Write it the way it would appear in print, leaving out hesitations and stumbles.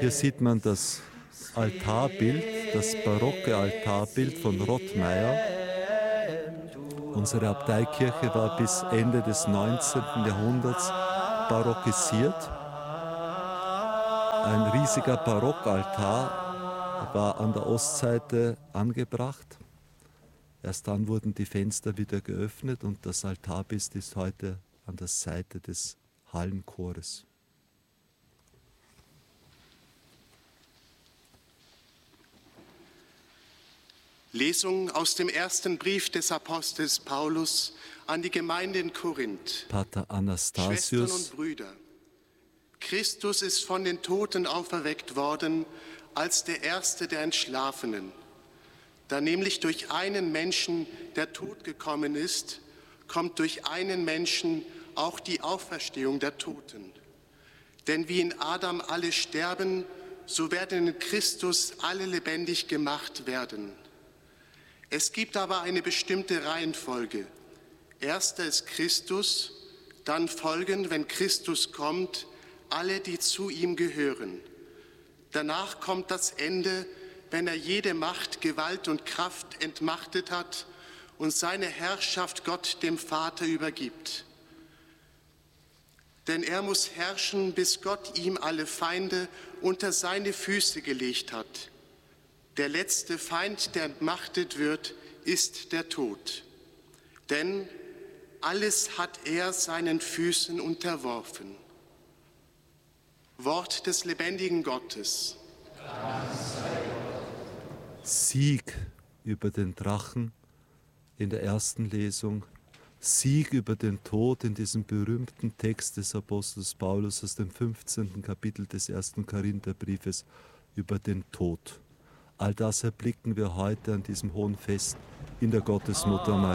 Hier sieht man das Altarbild, das barocke Altarbild von Rottmeier. Unsere Abteikirche war bis Ende des 19. Jahrhunderts barockisiert. Ein riesiger Barockaltar war an der Ostseite angebracht. Erst dann wurden die Fenster wieder geöffnet und das Altarbild ist heute an der Seite des Hallenchores. Lesung aus dem ersten Brief des Apostels Paulus an die Gemeinde in Korinth. Pater Schwestern Anastasius, und Brüder, Christus ist von den Toten auferweckt worden als der Erste der Entschlafenen. Da nämlich durch einen Menschen der Tod gekommen ist, kommt durch einen Menschen auch die Auferstehung der Toten. Denn wie in Adam alle sterben, so werden in Christus alle lebendig gemacht werden. Es gibt aber eine bestimmte Reihenfolge. Erster ist Christus, dann folgen, wenn Christus kommt, alle, die zu ihm gehören. Danach kommt das Ende, wenn er jede Macht, Gewalt und Kraft entmachtet hat und seine Herrschaft Gott dem Vater übergibt. Denn er muss herrschen, bis Gott ihm alle Feinde unter seine Füße gelegt hat. Der letzte Feind, der entmachtet wird, ist der Tod. Denn alles hat er seinen Füßen unterworfen. Wort des lebendigen Gottes. Sieg über den Drachen in der ersten Lesung, Sieg über den Tod in diesem berühmten Text des Apostels Paulus aus dem 15. Kapitel des 1. Korintherbriefes über den Tod. All das erblicken wir heute an diesem hohen Fest in der Gottesmutter Maria.